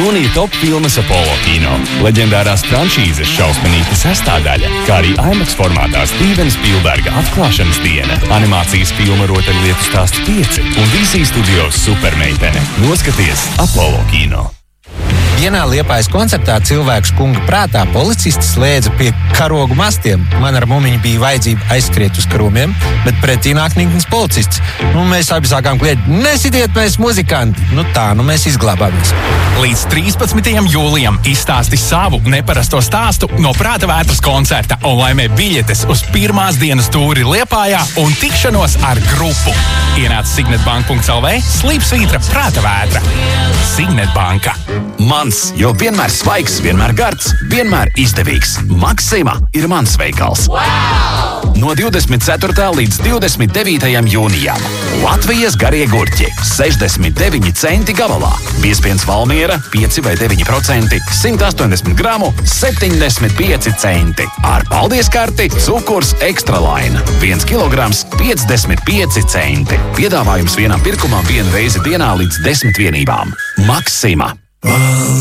Jūnija top filmas Apollo kino, leģendārās franšīzes šausminīga sastāvdaļa, kā arī IMAX formātā Stevena Spielberga atklāšanas diena, animācijas filma Rotaļlietu stāsts 5 un DC Studios Supermeitene. Noskaties Apollo kino. Vienā Liepājas koncertā cilvēks kunga prātā policists slēdza pie karogu mastiem. Man ar mumiņu bija vajadzība aizskriet uz karumiem, bet pretī nāk nikns policists. Mēs abi sākām kliegt, nesitiet, mēs muzikanti. Mēs izglābāmies. Līdz 13. jūlijam izstāsti savu neparasto stāstu no Prāta vētras koncerta un laimē biļetes uz pirmās dienas tūri Liepājā un tikšanos ar grupu. Ienāc signetbank.lv/slīpsvītra Prāta vētra. Signetbanka. Mans, jo vienmēr svaigs, vienmēr gards, vienmēr izdevīgs. Maksima ir mans veikals. Wow! No 24. līdz 29. jūnijam. Latvijas garie gurķi 69 centi gabalā. Biezpiens Valmiera 5 vai 9%, 180 gramu 75 centi. Ar paldies karti cukurs Extralaina 1 kilograms 55 centi. Piedāvājums vienam pirkumam 1 reizi dienā līdz 10 vienībām. Maksima.